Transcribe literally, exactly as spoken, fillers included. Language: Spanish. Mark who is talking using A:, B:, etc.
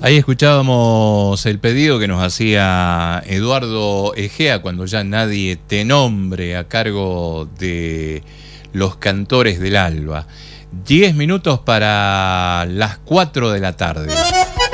A: Ahí escuchábamos el pedido que nos hacía Eduardo Egea, cuando ya nadie te nombre, a cargo de Los Cantores del Alba. Diez minutos para las cuatro de la tarde.